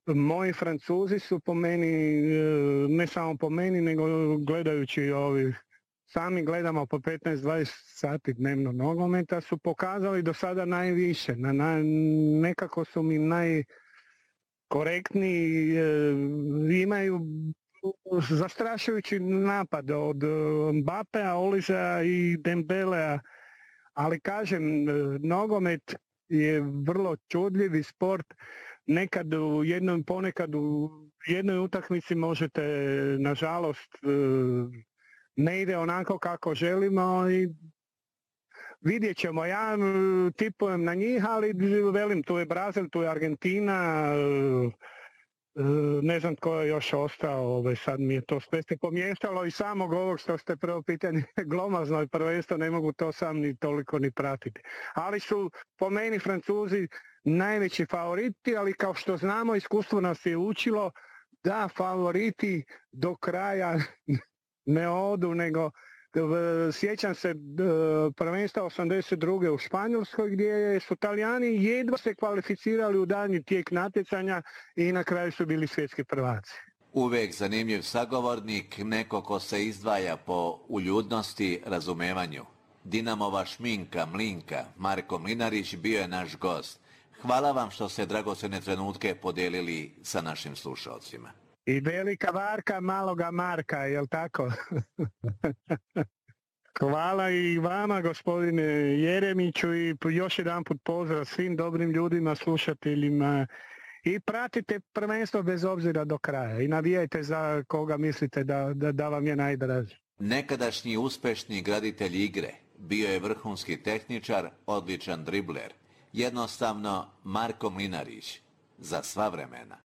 Moji Francuzi su po meni, ne samo po meni, nego gledajući sami gledamo po 15-20 sati dnevno nogometa, su pokazali do sada najviše. Nekako su mi najkorektniji, imaju zastrašujući napad od Mbappea, Oliža i Dembelea, ali kažem, nogomet je vrlo čudljivi sport. Ponekad u jednoj utakmici možete, nažalost, ne ide onako kako želimo i vidjet ćemo. Ja tipujem na njih, ali velim, tu je Brazil, tu je Argentina, ne znam tko je još ostao, sad mi je to sve se pomještalo i samog ovog što ste prvo pitanje glomazno i prvenstvo, ne mogu to sam ni toliko ni pratiti. Ali su po meni Francuzi najveći favoriti, ali kao što znamo, iskustvo nas je učilo da favoriti do kraja ne odu, nego sjećam se prvenstva 82. u Španjolskoj gdje su Talijani jedva se kvalificirali u daljnji tijek natjecanja i na kraju su bili svjetski prvaci. Uvijek zanimljiv sagovornik, neko ko se izdvaja po uljudnosti, razumevanju. Dinamova šminka, Mlinka, Marko Mlinarić bio je naš gost. Hvala vam što ste dragocjene trenutke podijelili sa našim slušalcima. I velika varka maloga Marka, jel tako? Hvala i vama, gospodine Jeremiću, i još jedan put pozdrav svim dobrim ljudima, slušateljima, i pratite prvenstvo bez obzira do kraja i navijajte za koga mislite da vam je najdraži. Nekadašnji uspešni graditelj igre, bio je vrhunski tehničar, odličan dribler. Jednostavno Marko Mlinarić, za sva vremena.